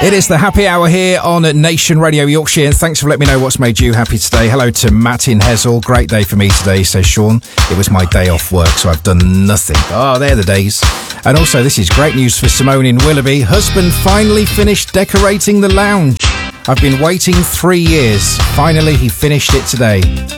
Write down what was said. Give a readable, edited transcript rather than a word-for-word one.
It is the happy hour here on Nation Radio Yorkshire, and thanks for letting me know what's made you happy today. Hello to Matt in Hessel. Great day for me today, says Sean. It was my day off work, so I've done nothing. Oh, they're the days. And also, this is great news for Simone in Willoughby. Husband finally finished decorating the lounge. I've been waiting 3 years. Finally, he finished it today.